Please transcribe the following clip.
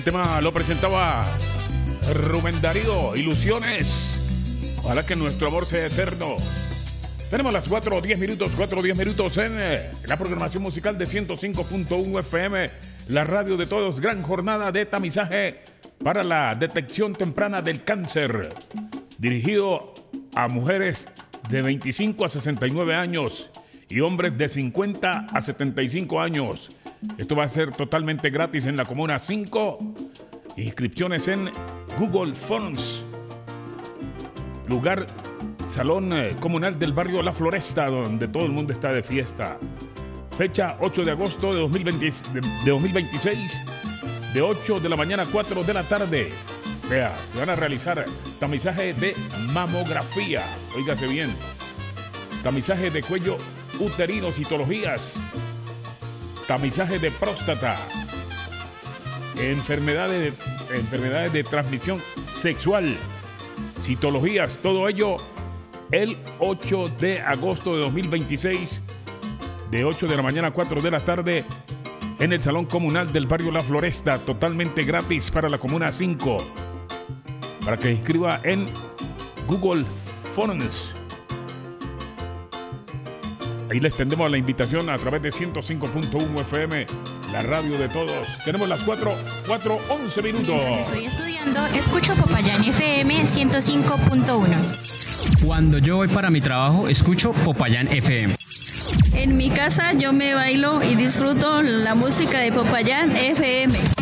El tema lo presentaba Rubén Darío, Ilusiones. Ojalá que nuestro amor sea eterno. Tenemos las 4:10 minutos en la programación musical de 105.1 FM, la radio de todos. Gran jornada de tamizaje para la detección temprana del cáncer, dirigido a mujeres de 25 a 69 años y hombres de 50 a 75 años. Esto va a ser totalmente gratis en la Comuna 5. Inscripciones en Google Forms. Lugar, Salón Comunal del Barrio La Floresta, donde todo el mundo está de fiesta. Fecha 8 de agosto de 2026, de 8 de la mañana a 4 de la tarde. Vea, se van a realizar tamizaje de mamografía. Óigase bien. Tamizaje de cuello uterino, citologías. Tamizaje de próstata, enfermedades de transmisión sexual, citologías, todo ello el 8 de agosto de 2026, de 8 de la mañana a 4 de la tarde, en el Salón Comunal del Barrio La Floresta, totalmente gratis para la Comuna 5, para que se inscriba en Google Forms. Ahí les tendemos la invitación a través de 105.1 FM, la radio de todos. Tenemos las 4:11 minutos. Mientras estoy estudiando, escucho Popayán FM 105.1. Cuando yo voy para mi trabajo, escucho Popayán FM. En mi casa yo me bailo y disfruto la música de Popayán FM.